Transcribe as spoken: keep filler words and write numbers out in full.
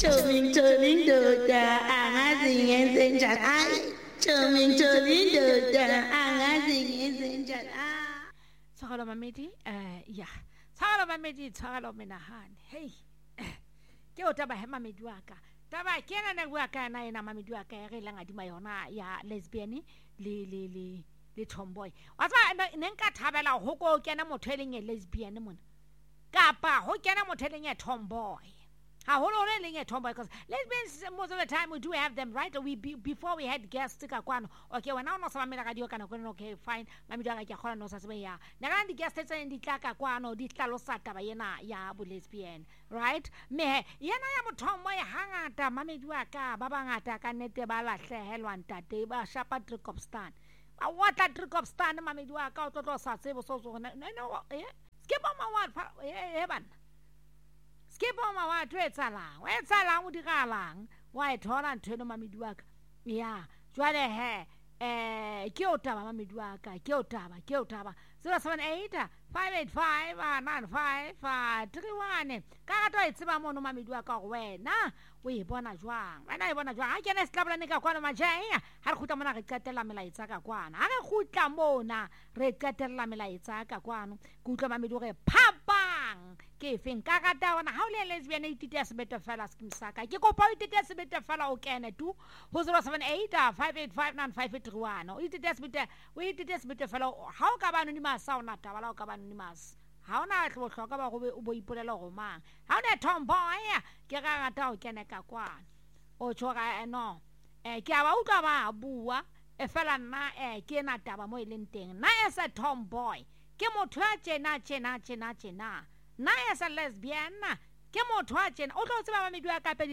Choming Tolindo da Angazing and Zenjat I. Choming Tolindo da Angazing and Zenjat I. Tsagalo mamedi eh ya. Tsagalo mamedi tsagalo menahan. Hey. Ke o taba he mamedi wa ka. Taba ke na na bua ka na ena mamedi wa ka ya re langa di mayona ya lesbian le le le le tomboy. Wa tsaba ne nka thabela ho ko kena motho eleng e lesbian mona. Kapa ho kena motho eleng e tomboy. Ha ho lo le leng e tomboy because lesbians most of the time we do have them right we be, before we had guests ka kwano. Okay wena no sa mamela radio kana kwano okay fine mamedi wa ka ke khona no sa sebe ya. Na ga di guests tse di tla ka kwano di tlalosa taba yena ya bo lesbian right me yena ya mothombo ya hangata mamedi wa ka ba bangata ka nete ba lahlehelwa ntate ba shapa Trikopstan ba wata Trikopstan mamedi wa ka o tlo sa tsebo so so no no eh skip on my word eh ban skip on my word tsetsalang wa etsalang o diralang wa e thola ntho mamedi wa ka ya jwale he eh ke o taba mamedi wa ka ke o taba ke o taba zero seven eight five eight five nine five three one ka ga to e tseba mono mamedi wa ka go wena o e bona jwang wena e bona jwang a kena setlabelane ka kwana majaya ha re khutla mona re qetella melaetsa ka kwana ha re khutla mona re qetella melaetsa ka kwano ke utlwa mamedi re phapang ke feng ka ga ta ona ha o le lesbian e tite sebete fela skimsaka ke kopa o tite sebete fela o kene tu ho zero seven eight five eight five nine five three one o tite sebete o tite sebete fela ha o ka bana ni masa ona taba la o ka bana ni masa ha ona tlo hloka ba go be o bo ipolela go mang ha ona tomboy ke ga gata o kene ka kwana o tsoga no eh ke aba utlwa ba bua e fela nna eh ke na taba mo ileng teng na as a tomboy ke motho a tjena tjena tjena tjena na as a lesbian ke motho a tjena o tlo tseba mamedi wa ka